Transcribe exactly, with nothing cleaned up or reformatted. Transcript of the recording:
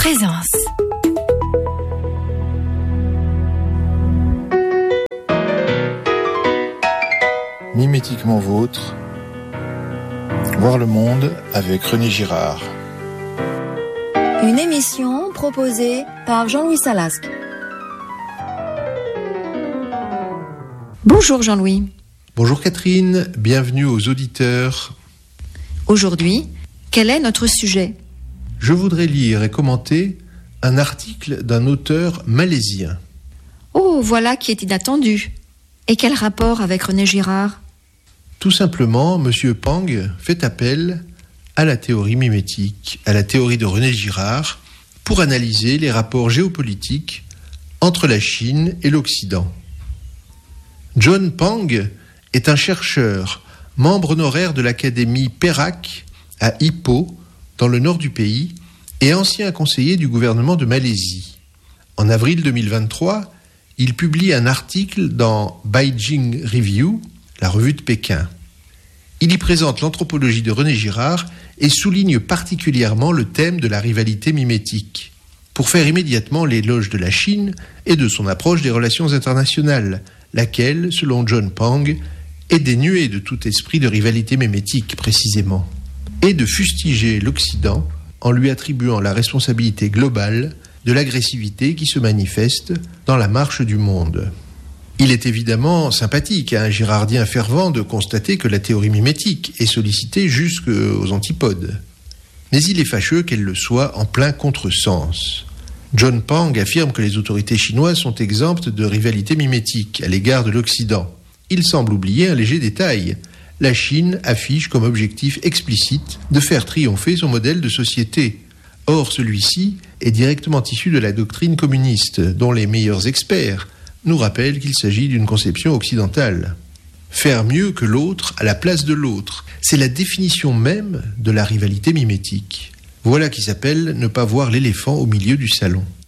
Présence. Mimétiquement vôtre, voir le monde avec René Girard. Une émission proposée par Jean-Louis Salasque. Bonjour Jean-Louis. Bonjour Catherine, bienvenue aux auditeurs. Aujourd'hui, quel est notre sujet ? Je voudrais lire et commenter un article d'un auteur malaisien. Oh, voilà qui est inattendu. Et quel rapport avec René Girard ? Tout simplement, M. Pang fait appel à la théorie mimétique, à la théorie de René Girard, pour analyser les rapports géopolitiques entre la Chine et l'Occident. John Pang est un chercheur, membre honoraire de l'Académie Perak à Ipoh, dans le nord du pays, et ancien conseiller du gouvernement de Malaisie. En avril deux mille vingt-trois, il publie un article dans Beijing Review, la revue de Pékin. Il y présente l'anthropologie de René Girard et souligne particulièrement le thème de la rivalité mimétique, pour faire immédiatement l'éloge de la Chine et de son approche des relations internationales, laquelle, selon John Pang, est dénuée de tout esprit de rivalité mimétique précisément, et de fustiger l'Occident en lui attribuant la responsabilité globale de l'agressivité qui se manifeste dans la marche du monde. Il est évidemment sympathique à un girardien fervent de constater que la théorie mimétique est sollicitée jusqu'aux antipodes. Mais il est fâcheux qu'elle le soit en plein contresens. John Pang affirme que les autorités chinoises sont exemptes de rivalité mimétique à l'égard de l'Occident. Il semble oublier un léger détail. La Chine affiche comme objectif explicite de faire triompher son modèle de société. Or, celui-ci est directement issu de la doctrine communiste, dont les meilleurs experts nous rappellent qu'il s'agit d'une conception occidentale. Faire mieux que l'autre à la place de l'autre, c'est la définition même de la rivalité mimétique. Voilà qui s'appelle ne pas voir l'éléphant au milieu du salon.